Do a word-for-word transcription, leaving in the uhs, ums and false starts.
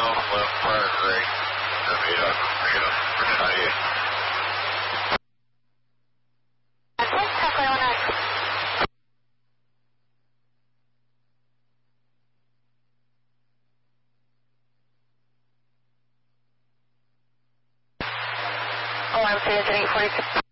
left prior grade. W dot Freedom for ninety-eight. Oh, I'm eight forty-six.